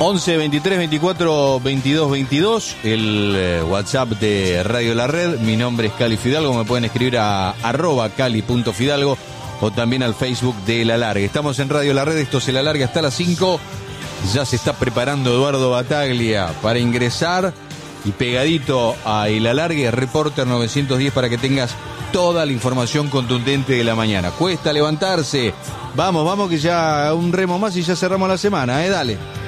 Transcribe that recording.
11 23 24 22 22, el WhatsApp de Radio La Red. Mi nombre es Cali Fidalgo, me pueden escribir a @cali.fidalgo o también al Facebook de El Alargue. Estamos en Radio La Red, esto se la larga hasta las 5. Ya se está preparando Eduardo Bataglia para ingresar y pegadito a El Alargue, Reporter 910, para que tengas toda la información contundente de la mañana. Cuesta levantarse, vamos que ya un remo más y ya cerramos la semana, dale.